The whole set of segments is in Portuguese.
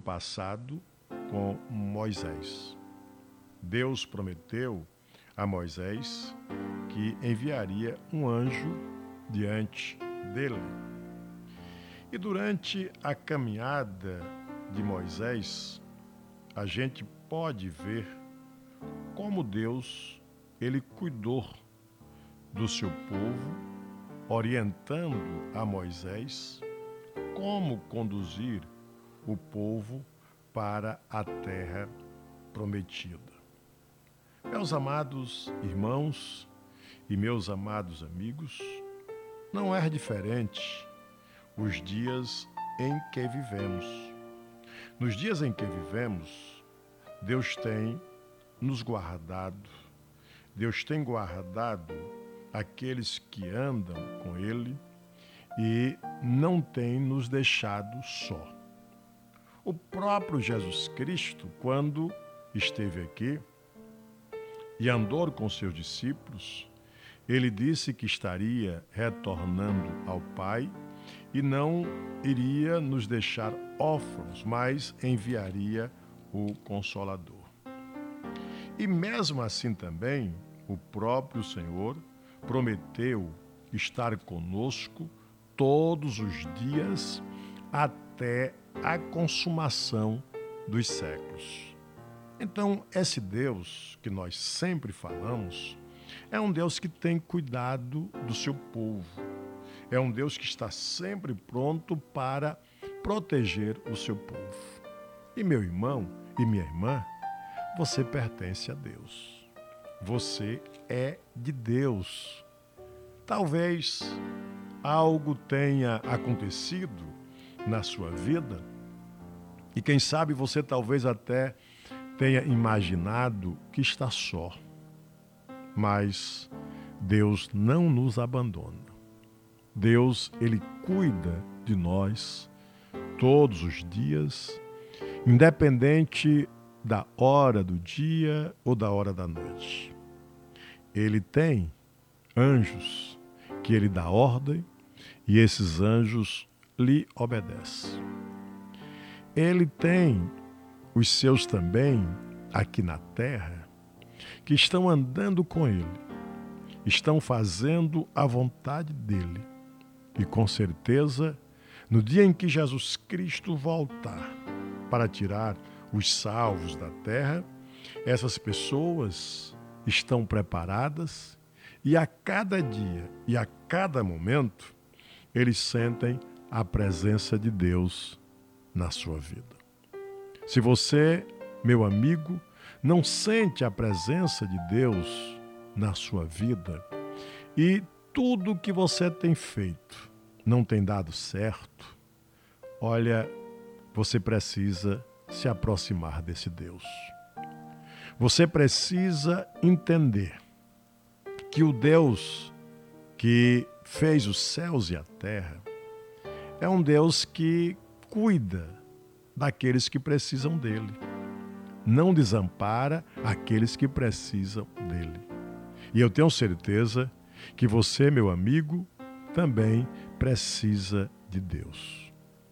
passado com Moisés. Deus prometeu a Moisés que enviaria um anjo diante dele. E durante a caminhada de Moisés, a gente pode ver como Deus ele cuidou do seu povo, orientando a Moisés como conduzir o povo para a terra prometida. Meus amados irmãos e meus amados amigos, não é diferente os dias em que vivemos. Nos dias em que vivemos, Deus tem nos guardado, Deus tem guardado aqueles que andam com Ele e não tem nos deixado só. O próprio Jesus Cristo, quando esteve aqui e andou com seus discípulos, ele disse que estaria retornando ao Pai e não iria nos deixar órfãos, mas enviaria o Consolador. E mesmo assim também, o próprio Senhor prometeu estar conosco todos os dias até a consumação dos séculos. Então, esse Deus que nós sempre falamos é um Deus que tem cuidado do seu povo. É um Deus que está sempre pronto para proteger o seu povo. E meu irmão e minha irmã, você pertence a Deus. Você é de Deus. Talvez algo tenha acontecido na sua vida e quem sabe você talvez até tenha imaginado que está só. Mas Deus não nos abandona. Deus, ele cuida de nós todos os dias, independente da hora do dia ou da hora da noite. Ele tem anjos que ele dá ordem e esses anjos lhe obedecem. Ele tem os seus também aqui na terra que estão andando com ele, estão fazendo a vontade dele. E com certeza, no dia em que Jesus Cristo voltar para tirar os salvos da terra, essas pessoas estão preparadas e a cada dia e a cada momento eles sentem a presença de Deus na sua vida. Se você, meu amigo, não sente a presença de Deus na sua vida e tudo que você tem feito não tem dado certo, olha, você precisa se aproximar desse Deus. Você precisa entender que o Deus que fez os céus e a terra é um Deus que cuida daqueles que precisam dele. Não desampara aqueles que precisam dele. E eu tenho certeza que você, meu amigo, também precisa de Deus.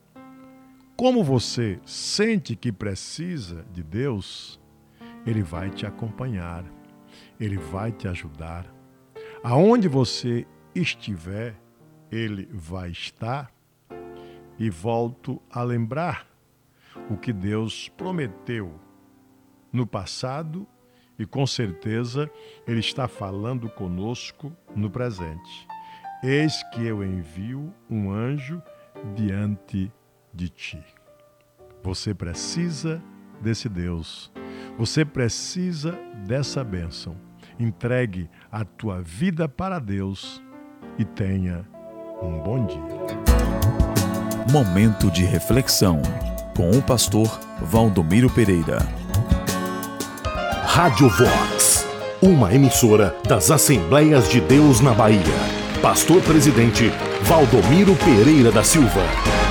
Como você sente que precisa de Deus, Ele vai te acompanhar, Ele vai te ajudar. Aonde você estiver, Ele vai estar. E volto a lembrar o que Deus prometeu no passado e com certeza Ele está falando conosco no presente. Eis que eu envio um anjo diante de ti. Você precisa desse Deus. Você precisa dessa bênção. Entregue a tua vida para Deus e tenha um bom dia. Momento de reflexão com o pastor Valdomiro Pereira. Rádio Vox, uma emissora das Assembleias de Deus na Bahia. Pastor Presidente Valdomiro Pereira da Silva.